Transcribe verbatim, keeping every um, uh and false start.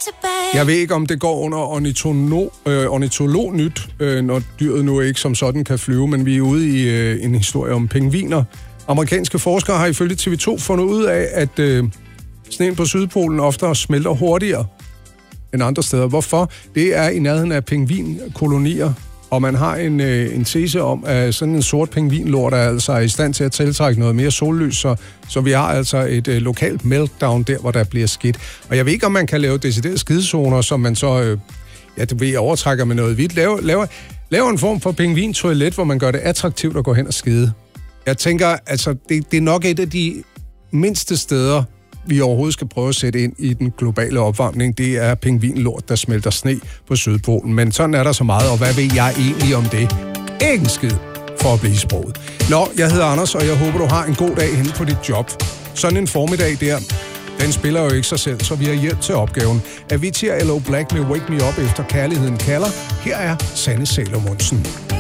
Jeg ved ikke, om det går under ornitolo, øh, ornitolog-nyt, øh, når dyret nu ikke som sådan kan flyve, men vi er ude i øh, en historie om pingviner. Amerikanske forskere har ifølge T V to fundet ud af, at øh, sneen på Sydpolen oftere smelter hurtigere end andre steder. Hvorfor? Det er i nærheden af pingvinkolonier, og man har en, øh, en tese om, at sådan en sort pingvinlort er altså i stand til at tiltrække noget mere sollys, så, så vi har altså et øh, lokalt meltdown der, hvor der bliver skidt. Og jeg ved ikke, om man kan lave deciderede skidezoner, som man så, øh, ja, det ved jeg, overtrækker med noget hvidt. Laver, laver, laver en form for pingvintoilet, hvor man gør det attraktivt at gå hen og skide. Jeg tænker, altså, det, det er nok et af de mindste steder, vi overhovedet skal prøve at sætte ind i den globale opvarmning. Det er pingvinlort, der smelter sne på Sydpolen. Men sådan er der så meget, og hvad ved jeg egentlig om det? Ikke en skid for at blive sproget. Nå, jeg hedder Anders, og jeg håber, du har en god dag henne på dit job. Sådan en formiddag der, den spiller jo ikke sig selv, så vi har hjælp til opgaven. Avicii og L O Black med Wake Me Up efter Kærligheden kalder. Her er Sanne Salomonsen.